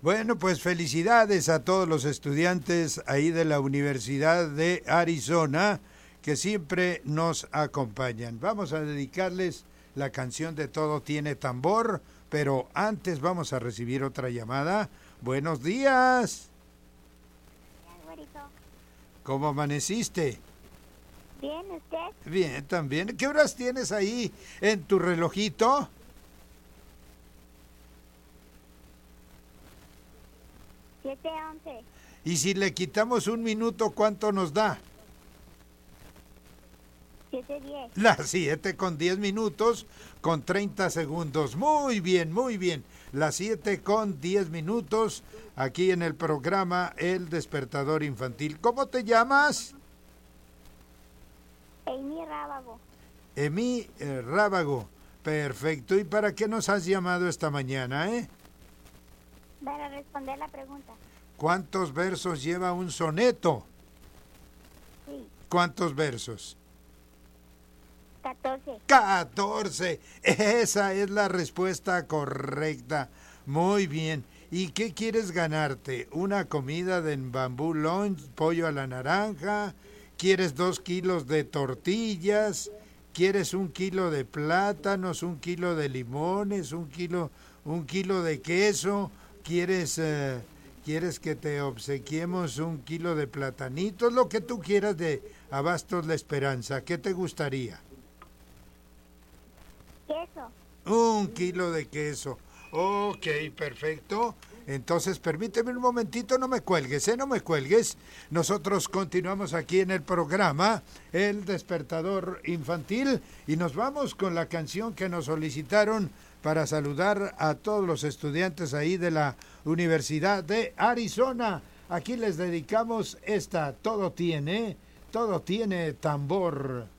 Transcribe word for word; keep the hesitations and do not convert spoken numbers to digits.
Bueno, pues felicidades a todos los estudiantes ahí de la Universidad de Arizona que siempre nos acompañan. Vamos a dedicarles la canción de Todo Tiene Tambor, pero antes vamos a recibir otra llamada. Buenos días. ¿Cómo amaneciste? Bien, ¿usted? Bien, también. ¿Qué horas tienes ahí en tu relojito? Siete once. Y si le quitamos un minuto, ¿cuánto nos da? Siete diez. Las siete con diez minutos con treinta segundos. Muy bien, muy bien. Las siete con diez minutos aquí en el programa El Despertador Infantil. ¿Cómo te llamas? Amy Rábago. Emi eh, Rábago. Perfecto. ¿Y para qué nos has llamado esta mañana, eh? Para responder la pregunta. ¿Cuántos versos lleva un soneto? Sí. ¿Cuántos versos? catorce. catorce. Esa es la respuesta correcta. Muy bien. ¿Y qué quieres ganarte? ¿Una comida de Bamboo Lunch, pollo a la naranja? ¿Quieres dos kilos de tortillas? ¿Quieres un kilo de plátanos, un kilo de limones, un kilo, un kilo de queso? ¿Quieres, eh, ¿Quieres que te obsequiemos un kilo de platanitos? Lo que tú quieras de Abastos La Esperanza. ¿Qué te gustaría? Queso. Un kilo de queso. Ok, perfecto. Entonces, permíteme un momentito, no me cuelgues, ¿eh? No me cuelgues. Nosotros continuamos aquí en el programa El Despertador Infantil y nos vamos con la canción que nos solicitaron para saludar a todos los estudiantes ahí de la Universidad de Arizona. Aquí les dedicamos esta, Todo Tiene, Todo Tiene Tambor.